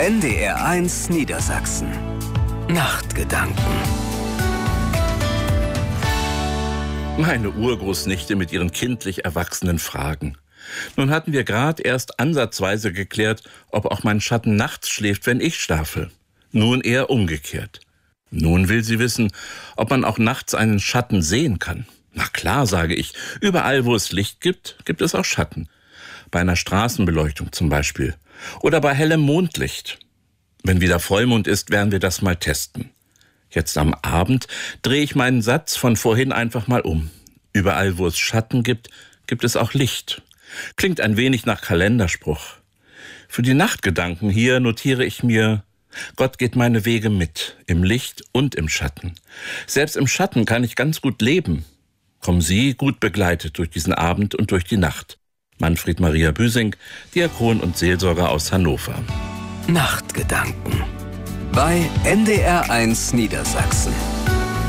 NDR1 Niedersachsen. Nachtgedanken. Meine Urgroßnichte mit ihren kindlich erwachsenen Fragen. Nun hatten wir gerade erst ansatzweise geklärt, ob auch mein Schatten nachts schläft, wenn ich schlafe. Nun eher umgekehrt. Nun will sie wissen, ob man auch nachts einen Schatten sehen kann. Na klar, sage ich, überall wo es Licht gibt, gibt es auch Schatten. Bei einer Straßenbeleuchtung zum Beispiel. Oder bei hellem Mondlicht. Wenn wieder Vollmond ist, werden wir das mal testen. Jetzt am Abend drehe ich meinen Satz von vorhin einfach mal um. Überall, wo es Schatten gibt, gibt es auch Licht. Klingt ein wenig nach Kalenderspruch. Für die Nachtgedanken hier notiere ich mir: Gott geht meine Wege mit, im Licht und im Schatten. Selbst im Schatten kann ich ganz gut leben. Kommen Sie gut begleitet durch diesen Abend und durch die Nacht. Manfred Maria Büsing, Diakon und Seelsorger aus Hannover. Nachtgedanken bei NDR1 Niedersachsen.